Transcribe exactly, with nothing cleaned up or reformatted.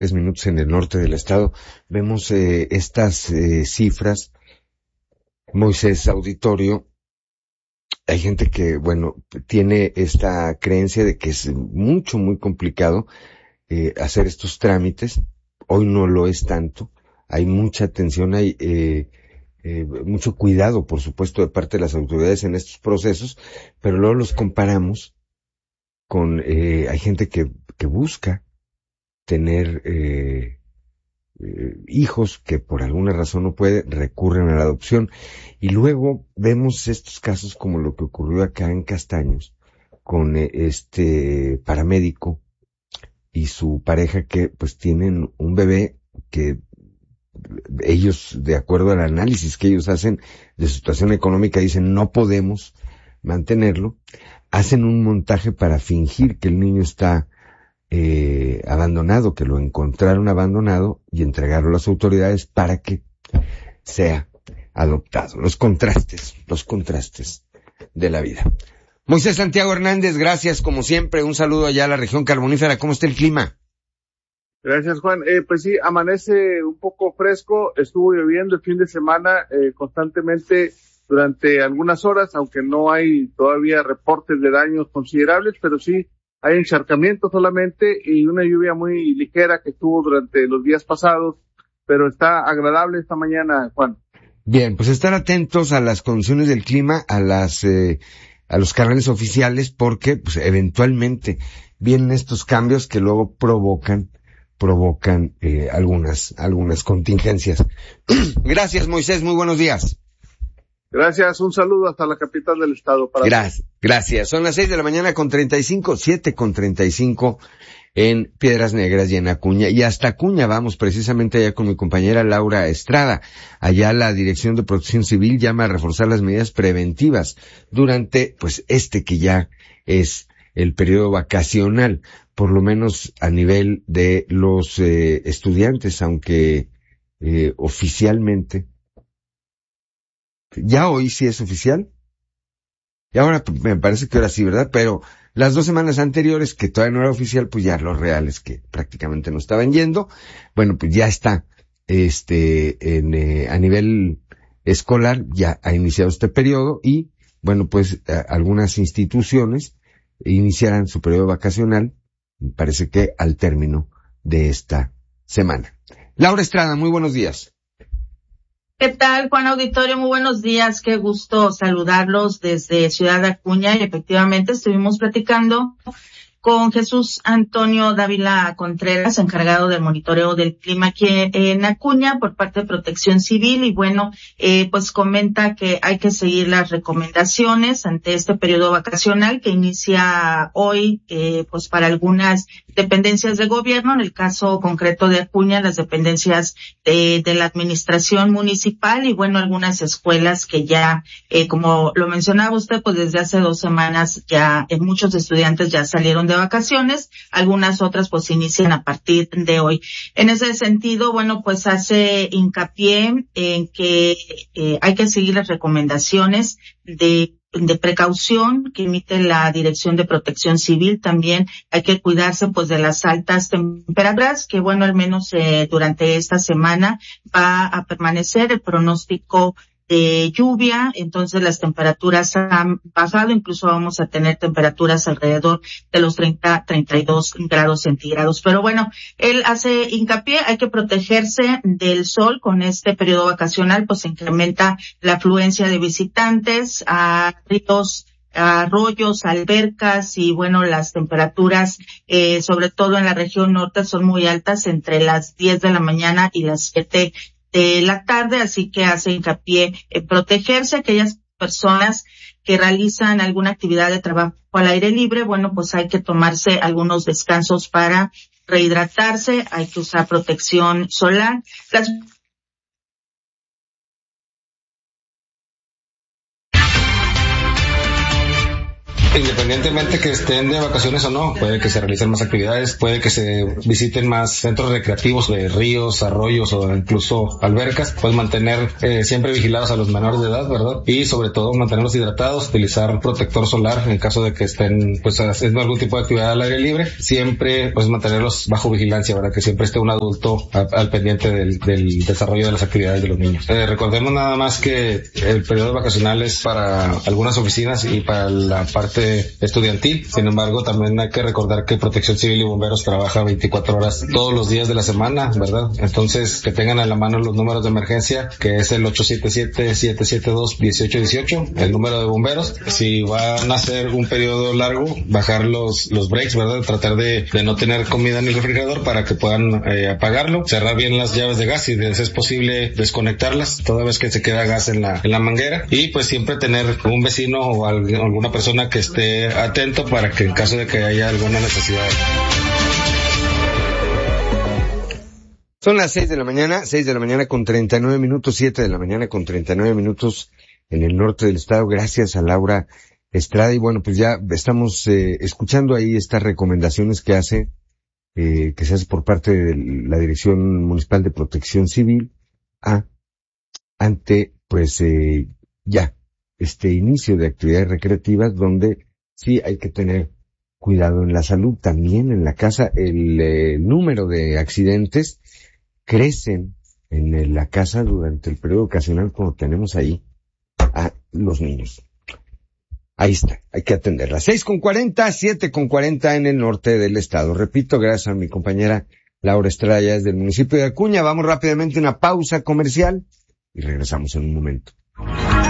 tres minutos en el norte del estado. Vemos eh, estas eh, cifras. Moisés, auditorio, hay gente que, bueno, tiene esta creencia de que es mucho, muy complicado eh, hacer estos trámites. Hoy no lo es tanto. Hay mucha atención, hay eh, eh, mucho cuidado, por supuesto, de parte de las autoridades en estos procesos, pero luego los comparamos con, eh, hay gente que, que busca tener eh, eh, hijos que por alguna razón no puede, recurren a la adopción. Y luego vemos estos casos como lo que ocurrió acá en Castaños con eh, este paramédico y su pareja, que pues tienen un bebé que ellos, de acuerdo al análisis que ellos hacen de su situación económica, dicen no podemos mantenerlo. Hacen un montaje para fingir que el niño está eh, abandonado, que lo encontraron abandonado, y entregarlo a las autoridades para que sea adoptado. Los contrastes, los contrastes de la vida. Moisés Santiago Hernández, gracias como siempre. Un saludo allá a la región carbonífera. ¿Cómo está el clima? Gracias, Juan. Eh, pues sí, amanece un poco fresco. Estuvo lloviendo el fin de semana eh, constantemente durante algunas horas, aunque no hay todavía reportes de daños considerables, pero sí hay encharcamiento solamente y una lluvia muy ligera que estuvo durante los días pasados, pero está agradable esta mañana, Juan. Bien, pues estar atentos a las condiciones del clima, a las eh, a los canales oficiales, porque pues eventualmente vienen estos cambios que luego provocan provocan eh, algunas algunas contingencias. Gracias, Moisés, muy buenos días. Gracias, un saludo hasta la capital del estado. Para gracias, gracias. Son las seis de la mañana con treinta y cinco, siete con treinta y cinco en Piedras Negras y en Acuña. Y hasta Acuña vamos precisamente allá con mi compañera Laura Estrada. Allá la Dirección de Protección Civil llama a reforzar las medidas preventivas durante, pues, este que ya es el periodo vacacional, por lo menos a nivel de los eh, estudiantes, aunque eh, oficialmente ya hoy sí es oficial. Y ahora me parece que ahora sí, ¿verdad? Pero las dos semanas anteriores, que todavía no era oficial, pues ya los reales que prácticamente no estaban yendo, bueno, pues ya está, este, en, eh, a nivel escolar, ya ha iniciado este periodo y, bueno, pues a, algunas instituciones iniciarán su periodo vacacional, me parece que al término de esta semana. Laura Estrada, muy buenos días. ¿Qué tal, Juan Auditorio? Muy buenos días. Qué gusto saludarlos desde Ciudad Acuña. Y efectivamente estuvimos platicando con Jesús Antonio Dávila Contreras, encargado del monitoreo del clima aquí en Acuña por parte de Protección Civil. Y bueno, eh, pues comenta que hay que seguir las recomendaciones ante este periodo vacacional que inicia hoy, eh, pues para algunas dependencias de gobierno, en el caso concreto de Acuña, las dependencias de, de la administración municipal y bueno, algunas escuelas que ya, eh, como lo mencionaba usted, pues desde hace dos semanas ya eh, muchos estudiantes ya salieron de vacaciones, algunas otras pues inician a partir de hoy. En ese sentido, bueno, pues hace hincapié en que eh, hay que seguir las recomendaciones de de precaución que emite la Dirección de Protección Civil. También hay que cuidarse pues de las altas temperaturas, que bueno, al menos eh, durante esta semana va a permanecer el pronóstico de lluvia, entonces las temperaturas han bajado, incluso vamos a tener temperaturas alrededor de los treinta, treinta y dos grados centígrados. Pero bueno, él hace hincapié, hay que protegerse del sol con este periodo vacacional, pues se incrementa la afluencia de visitantes a ríos, a arroyos, albercas y bueno, las temperaturas, eh, sobre todo en la región norte, son muy altas entre las diez de la mañana y las siete de la tarde, así que hace hincapié en protegerse. Aquellas personas que realizan alguna actividad de trabajo al aire libre, bueno, pues hay que tomarse algunos descansos para rehidratarse, hay que usar protección solar. Las Independientemente que estén de vacaciones o no, puede que se realicen más actividades, puede que se visiten más centros recreativos de ríos, arroyos o incluso albercas, pues mantener eh, siempre vigilados a los menores de edad, ¿verdad? Y sobre todo mantenerlos hidratados, utilizar protector solar en caso de que estén pues haciendo algún tipo de actividad al aire libre, siempre pues mantenerlos bajo vigilancia, ¿verdad? Que siempre esté un adulto a, al pendiente del, del desarrollo de las actividades de los niños. Eh, recordemos nada más que el periodo vacacional es para algunas oficinas y para la parte estudiantil. Sin embargo, también hay que recordar que Protección Civil y Bomberos trabaja veinticuatro horas todos los días de la semana, ¿verdad? Entonces, que tengan a la mano los números de emergencia, que es el ocho siete siete, siete siete dos, uno ocho uno ocho, el número de bomberos. Si van a hacer un periodo largo, bajar los los breaks, ¿verdad? Tratar de, de no tener comida en el refrigerador para que puedan eh, apagarlo, cerrar bien las llaves de gas y si es posible desconectarlas toda vez que se queda gas en la en la manguera, y pues siempre tener un vecino o alguna persona que esté atento para que en caso de que haya alguna necesidad. Son las seis de la mañana, seis de la mañana con treinta y nueve minutos, siete de la mañana con treinta y nueve minutos en el norte del estado. Gracias a Laura Estrada. Y bueno, pues ya estamos eh, escuchando ahí estas recomendaciones que hace, eh, que se hace por parte de la Dirección Municipal de Protección Civil a, ante, pues, eh, ya, este inicio de actividades recreativas donde sí hay que tener cuidado en la salud. También en la casa el eh, número de accidentes crecen en la casa durante el periodo ocasional cuando tenemos ahí a los niños. Ahí está, hay que atenderla. seis con cuarenta, siete con cuarenta en el norte del estado. Repito, gracias a mi compañera Laura Estrada desde el municipio de Acuña. Vamos rápidamente a una pausa comercial y regresamos en un momento.